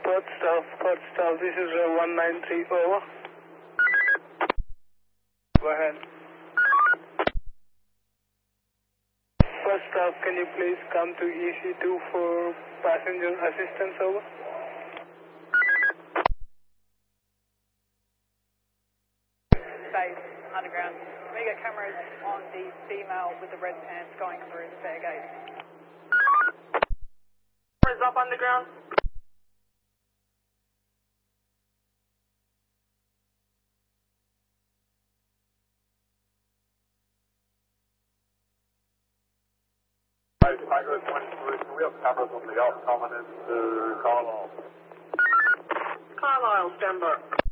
Port staff, this is 193, over. Go ahead. First staff, can you please come to EC2 for passenger assistance, over? Base, underground. We got cameras on the female with the red pants going through the fare gate. Cameras up underground. Tango 23, we have cameras on the up coming into Carlisle. Carlisle, stand by.